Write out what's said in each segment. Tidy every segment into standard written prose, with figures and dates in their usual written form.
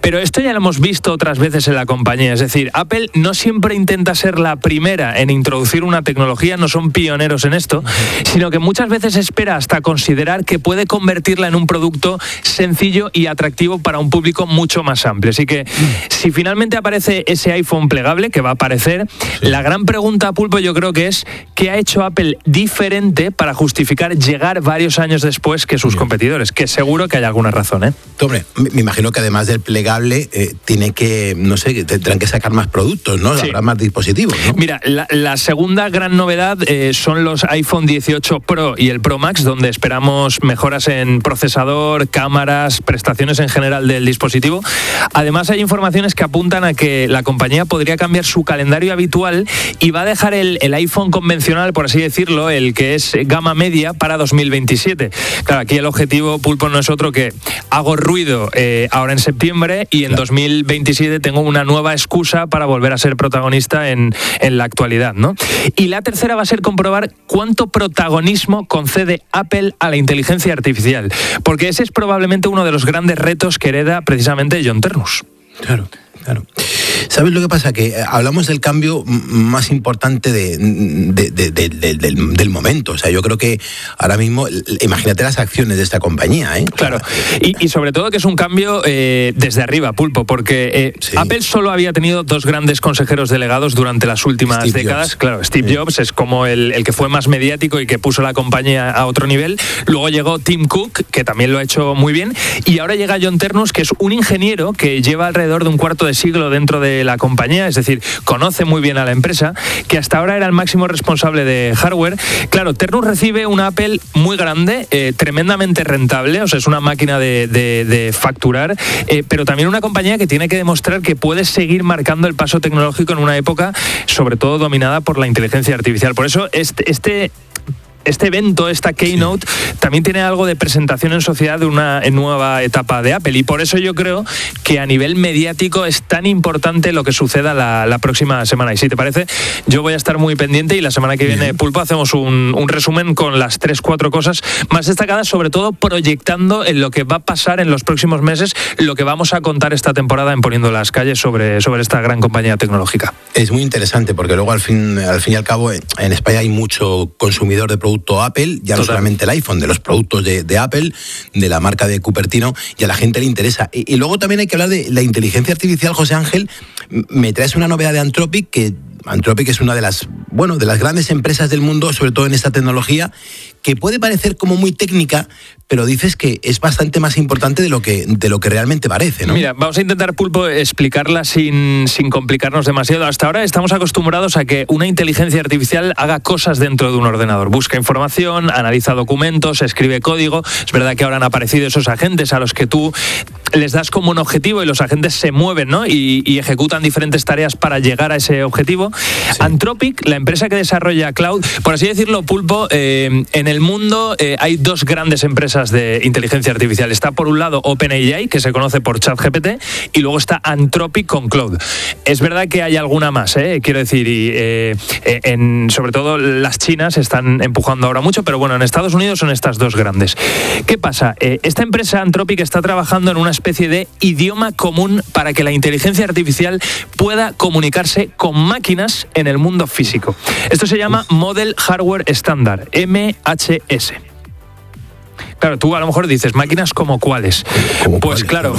Pero esto ya lo hemos visto otras veces en la compañía. Es decir, Apple no siempre intenta ser la primera en introducir una tecnología, no son pioneros en esto, sino que muchas veces espera hasta considerar que puede convertirla en un producto sencillo y atractivo para un público mucho más amplio. Así que si finalmente aparece ese iPhone plegable, que va a aparecer, la gran pregunta, Pulpo, yo creo que es ¿qué ha hecho Apple diferente para justificar llegar varios años después que sus competidores? Que seguro que hay alguna razón, ¿eh? Hombre, me imagino que además del plegable tiene que, no sé, tendrán que sacar más productos, ¿no? Sí. Habrá más dispositivos, ¿no? Mira, la segunda gran novedad son los iPhone 18 Pro y el Pro Max, donde esperamos mejoras en procesador, cámaras, prestaciones en general del dispositivo. Además, hay informaciones que apuntan a que la compañía podría cambiar su calendario habitual y va a dejar el iPhone convencional, por así decirlo, el que es gama media, para 2027. Claro, aquí el objetivo, Pulpo, no es otro que hago ruido ahora en septiembre y en 2027 tengo una nueva excusa para volver a ser protagonista en la actualidad, ¿no? Y la tercera va a ser comprobar cuánto protagonismo concede Apple a la inteligencia artificial, porque ese es probablemente uno de los grandes retos que hereda precisamente John Ternus. Claro. ¿Sabes lo que pasa? Que hablamos del cambio más importante del momento. O sea, yo creo que ahora mismo, imagínate las acciones de esta compañía, ¿eh? Claro, y sobre todo que es un cambio desde arriba, Pulpo, porque Apple solo había tenido dos grandes consejeros delegados durante las últimas décadas. Claro, Steve Jobs es como el que fue más mediático y que puso la compañía a otro nivel. Luego llegó Tim Cook, que también lo ha hecho muy bien, y ahora llega John Ternus, que es un ingeniero que lleva alrededor de un cuarto de siglo dentro de la compañía, es decir, conoce muy bien a la empresa, que hasta ahora era el máximo responsable de hardware. Claro, Ternus recibe una Apple muy grande, tremendamente rentable, o sea, es una máquina de facturar, pero también una compañía que tiene que demostrar que puede seguir marcando el paso tecnológico en una época, sobre todo dominada por la inteligencia artificial. Por eso este evento, esta Keynote, también tiene algo de presentación en sociedad de una nueva etapa de Apple, y por eso yo creo que a nivel mediático es tan importante lo que suceda la próxima semana. Y si te parece, yo voy a estar muy pendiente y la semana que viene, Pulpo, hacemos un resumen con las 3-4 cosas más destacadas, sobre todo proyectando en lo que va a pasar en los próximos meses, lo que vamos a contar esta temporada en Poniendo las Calles sobre esta gran compañía tecnológica. Es muy interesante porque luego al fin y al cabo en España hay mucho consumidor de producto Apple, ya no solamente el iPhone, de los productos de Apple, de la marca de Cupertino, y a la gente le interesa. Y luego también hay que hablar de la inteligencia artificial. José Ángel, me traes una novedad de Anthropic, que Anthropic es una de las grandes empresas del mundo, sobre todo en esta tecnología, que puede parecer como muy técnica, pero dices que es bastante más importante de lo que realmente parece, ¿no? Mira, vamos a intentar, Pulpo, explicarla sin complicarnos demasiado. Hasta ahora estamos acostumbrados a que una inteligencia artificial haga cosas dentro de un ordenador. Busca información, analiza documentos, escribe código. Es verdad que ahora han aparecido esos agentes a los que tú les das como un objetivo y los agentes se mueven, ¿no? Y ejecutan diferentes tareas para llegar a ese objetivo. Sí. Anthropic, la empresa que desarrolla cloud, por así decirlo, Pulpo, en el mundo hay dos grandes empresas de inteligencia artificial. Está por un lado OpenAI, que se conoce por ChatGPT, y luego está Anthropic con Cloud. Es verdad que hay alguna más, quiero decir, y sobre todo las chinas están empujando ahora mucho, pero bueno, en Estados Unidos son estas dos grandes. ¿Qué pasa? Esta empresa Anthropic está trabajando en una especie de idioma común para que la inteligencia artificial pueda comunicarse con máquinas en el mundo físico. Esto se llama Model Hardware Standard, MHS. Claro, tú a lo mejor dices, ¿máquinas como cuáles? Pues claro,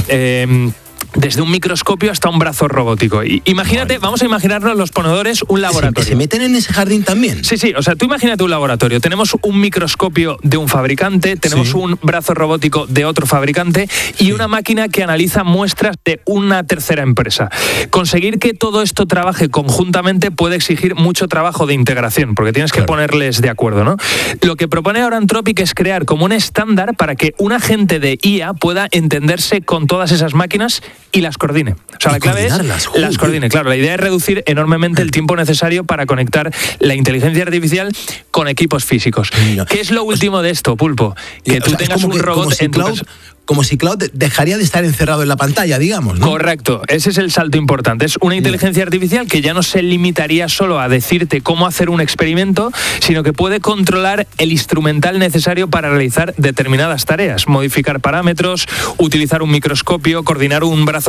desde un microscopio hasta un brazo robótico. Y imagínate, vamos a imaginarnos los ponedores, un laboratorio. ¿Se meten en ese jardín también? Sí, o sea, tú imagínate un laboratorio. Tenemos un microscopio de un fabricante, tenemos un brazo robótico de otro fabricante y una máquina que analiza muestras de una tercera empresa. Conseguir que todo esto trabaje conjuntamente puede exigir mucho trabajo de integración, porque tienes que ponerles de acuerdo, ¿no? Lo que propone ahora Anthropic es crear como un estándar para que un agente de IA pueda entenderse con todas esas máquinas y las coordine. O sea, la clave es las coordine. Claro, la idea es reducir enormemente el tiempo necesario para conectar la inteligencia artificial con equipos físicos. ¿Qué es lo último de esto, Pulpo? Que tú tengas un robot en tu casa. Como si Cloud dejaría de estar encerrado en la pantalla, digamos, ¿no? Correcto, ese es el salto importante. Es una inteligencia artificial que ya no se limitaría solo a decirte cómo hacer un experimento, sino que puede controlar el instrumental necesario para realizar determinadas tareas, modificar parámetros, utilizar un microscopio, coordinar un brazo